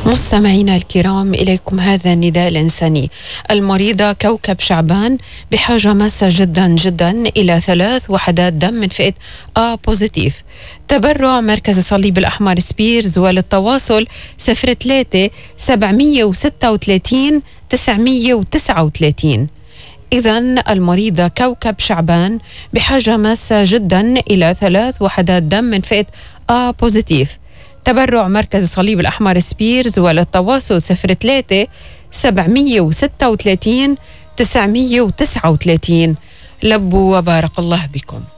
مستمعينا الكرام، إليكم هذا النداء الإنساني. المريضة كوكب شعبان بحاجة ماسة جدا جدا إلى 3 وحدات دم من فئة A بوزيتيف. تبرع مركز الصليب الأحمر سبيرز، وللتواصل 03 736 939. إذن المريضة كوكب شعبان بحاجة ماسة جدا إلى 3 وحدات دم من فئة A بوزيتيف. تبرع مركز الصليب الأحمر سبيرز، وللتواصل 03 736 939. لبوا وبارك الله بكم.